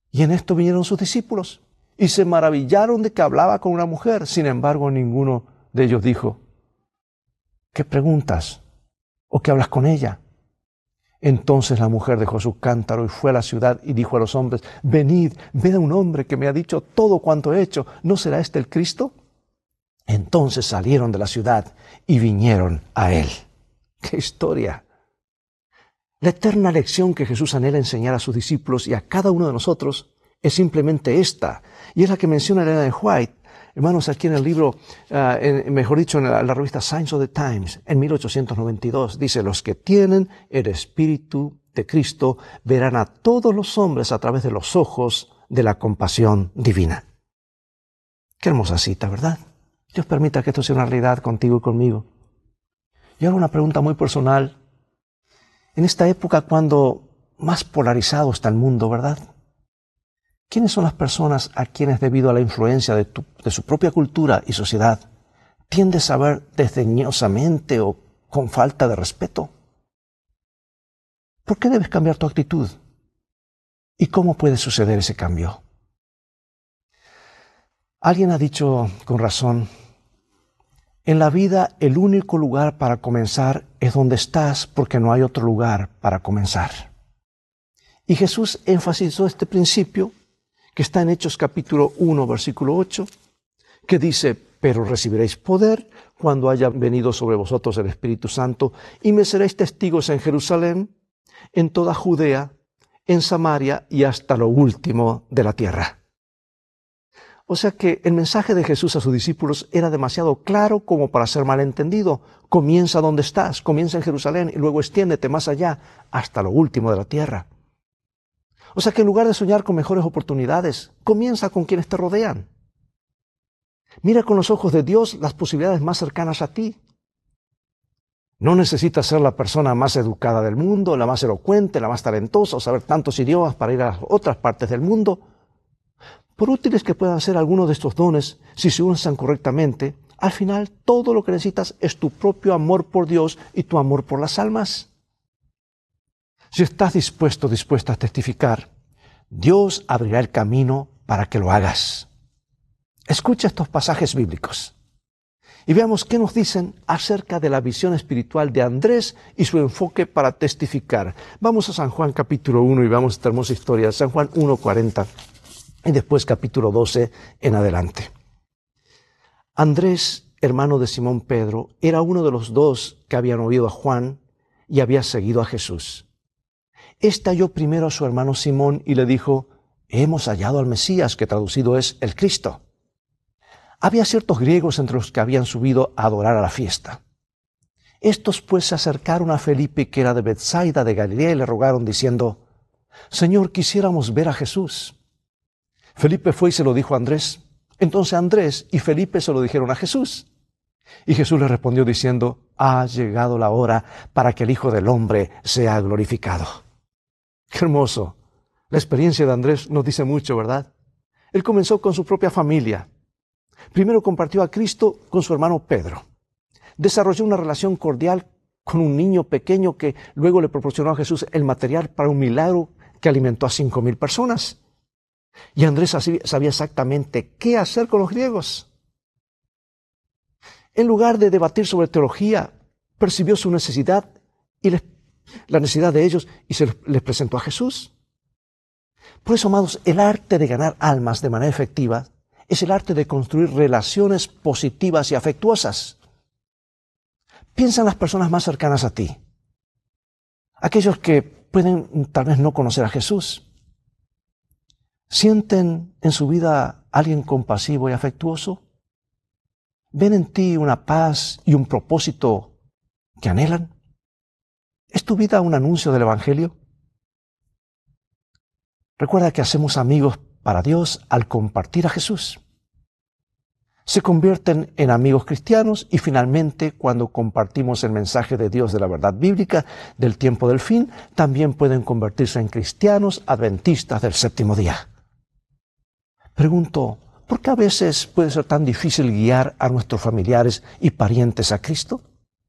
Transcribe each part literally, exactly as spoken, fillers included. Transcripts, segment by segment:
Y en esto vinieron sus discípulos y se maravillaron de que hablaba con una mujer. Sin embargo, ninguno de ellos dijo, ¿qué preguntas? ¿O qué hablas con ella? Entonces la mujer dejó su cántaro y fue a la ciudad y dijo a los hombres, venid, ved a un hombre que me ha dicho todo cuanto he hecho. ¿No será este el Cristo? Entonces salieron de la ciudad y vinieron a él. ¡Qué historia! La eterna lección que Jesús anhela enseñar a sus discípulos y a cada uno de nosotros es simplemente esta, y es la que menciona Elena de White. Hermanos, aquí en el libro, uh, en, mejor dicho, en la, la revista Signs of the Times, en mil ochocientos noventa y dos, dice, los que tienen el Espíritu de Cristo verán a todos los hombres a través de los ojos de la compasión divina. Qué hermosa cita, ¿verdad? Dios permita que esto sea una realidad contigo y conmigo. Y ahora una pregunta muy personal. En esta época cuando más polarizado está el mundo, ¿verdad? ¿Quiénes son las personas a quienes, debido a la influencia de, tu, de su propia cultura y sociedad, tiendes a ver desdeñosamente o con falta de respeto? ¿Por qué debes cambiar tu actitud? ¿Y cómo puede suceder ese cambio? Alguien ha dicho con razón, en la vida el único lugar para comenzar es donde estás porque no hay otro lugar para comenzar. Y Jesús enfatizó este principio que está en Hechos capítulo uno, versículo ocho, que dice, pero recibiréis poder cuando haya venido sobre vosotros el Espíritu Santo y me seréis testigos en Jerusalén, en toda Judea, en Samaria y hasta lo último de la tierra. O sea que el mensaje de Jesús a sus discípulos era demasiado claro como para ser malentendido. Comienza donde estás, comienza en Jerusalén y luego extiéndete más allá, hasta lo último de la tierra. O sea que en lugar de soñar con mejores oportunidades, comienza con quienes te rodean. Mira con los ojos de Dios las posibilidades más cercanas a ti. No necesitas ser la persona más educada del mundo, la más elocuente, la más talentosa, o saber tantos idiomas para ir a otras partes del mundo. Por útiles que puedan ser algunos de estos dones, si se usan correctamente, al final todo lo que necesitas es tu propio amor por Dios y tu amor por las almas. Si estás dispuesto, dispuesta a testificar, Dios abrirá el camino para que lo hagas. Escucha estos pasajes bíblicos y veamos qué nos dicen acerca de la visión espiritual de Andrés y su enfoque para testificar. Vamos a San Juan capítulo uno y veamos esta hermosa historia. San Juan uno, cuarenta y después capítulo doce en adelante. Andrés, hermano de Simón Pedro, era uno de los dos que habían oído a Juan y había seguido a Jesús. Este halló primero a su hermano Simón y le dijo, hemos hallado al Mesías, que traducido es el Cristo. Había ciertos griegos entre los que habían subido a adorar a la fiesta. Estos pues se acercaron a Felipe, que era de Betsaida de Galilea, y le rogaron diciendo, Señor, quisiéramos ver a Jesús. Felipe fue y se lo dijo a Andrés. Entonces Andrés y Felipe se lo dijeron a Jesús. Y Jesús le respondió diciendo, ha llegado la hora para que el Hijo del Hombre sea glorificado. ¡Qué hermoso! La experiencia de Andrés nos dice mucho, ¿verdad? Él comenzó con su propia familia. Primero compartió a Cristo con su hermano Pedro. Desarrolló una relación cordial con un niño pequeño que luego le proporcionó a Jesús el material para un milagro que alimentó a cinco mil personas. Y Andrés sabía exactamente qué hacer con los griegos. En lugar de debatir sobre teología, percibió su necesidad y les, la necesidad de ellos y se les presentó a Jesús. Por eso, amados, el arte de ganar almas de manera efectiva es el arte de construir relaciones positivas y afectuosas. Piensa en las personas más cercanas a ti. Aquellos que pueden tal vez no conocer a Jesús. ¿Sienten en su vida a alguien compasivo y afectuoso? ¿Ven en ti una paz y un propósito que anhelan? ¿Es tu vida un anuncio del Evangelio? Recuerda que hacemos amigos para Dios al compartir a Jesús. Se convierten en amigos cristianos y finalmente, cuando compartimos el mensaje de Dios de la verdad bíblica del tiempo del fin, también pueden convertirse en cristianos adventistas del séptimo día. Pregunto, ¿por qué a veces puede ser tan difícil guiar a nuestros familiares y parientes a Cristo?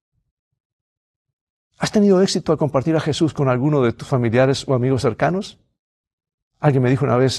¿Has tenido éxito al compartir a Jesús con alguno de tus familiares o amigos cercanos? Alguien me dijo una vez,